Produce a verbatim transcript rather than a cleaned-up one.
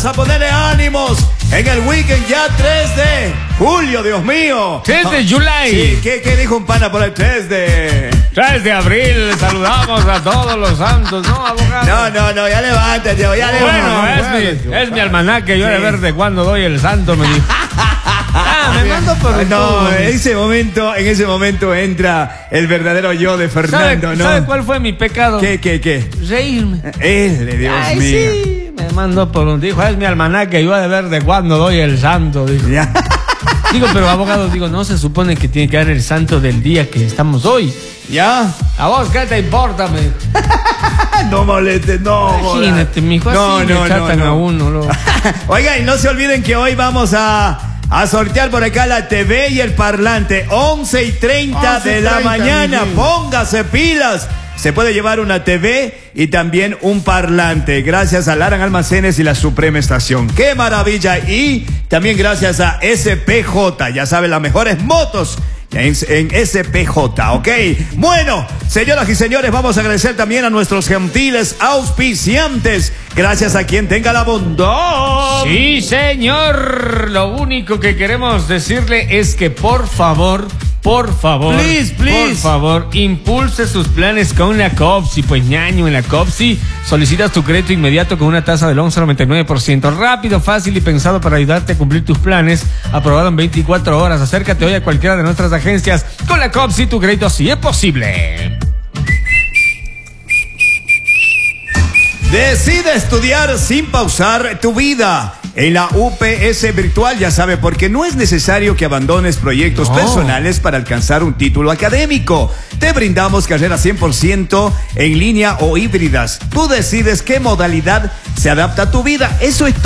a ponerle ánimos en el weekend ya tres de julio, Dios mío. tres de July. Sí, ¿qué, qué dijo un pana por el tres de...? tres de abril, saludamos a todos los santos, ¿no, abogado? No, no, no, ya levántate, ya levántate. Bueno, es mi, es mi almanaque, yo Sí. de ver de cuándo doy el santo, me dijo. Ah, me mando por un No, tubo. en ese momento, en ese momento entra el verdadero yo de ¿Sabe, Fernando, ¿no? ¿Sabe cuál fue mi pecado? ¿Qué, qué, qué? Reírme. Él, Dios Ay, mío. sí, me mandó por un... Dijo, es mi almanaque, yo de ver de cuándo doy el santo, dijo. Ya. Digo, pero abogado, digo, no se supone que tiene que dar el santo del día que estamos hoy. ¿Ya? ¿A vos qué te importa, me? No molestes, no. Imagínate, mijo, así No, le no, tratan no, no. a uno. Lo... Oigan, y no se olviden que hoy vamos a, a sortear por acá la T V y el parlante. once y treinta de la mañana. Póngase pilas. Se puede llevar una T V y también un parlante. Gracias a Laran Almacenes y la Suprema Estación. ¡Qué maravilla! Y también gracias a S P J. Ya saben, las mejores motos en, en S P J, ¿ok? Bueno, señoras y señores, vamos a agradecer también a nuestros gentiles auspiciantes. Gracias a quien tenga la bondad. Sí, señor. Lo único que queremos decirle es que por favor, por favor, Please, please. por favor, impulse sus planes con la COPSI. Pues ñaño, en la COPSI solicitas tu crédito inmediato con una tasa del once coma noventa y nueve por ciento. Rápido, fácil y pensado para ayudarte a cumplir tus planes. Aprobado en veinticuatro horas. Acércate hoy a cualquiera de nuestras agencias. Con la COPSI tu crédito sí es posible. Decide estudiar sin pausar tu vida. En la U P S Virtual, ya sabe, porque no es necesario que abandones proyectos No. personales para alcanzar un título académico. Te brindamos carreras cien por ciento en línea o híbridas. Tú decides qué modalidad se adapta a tu vida. Eso es todo.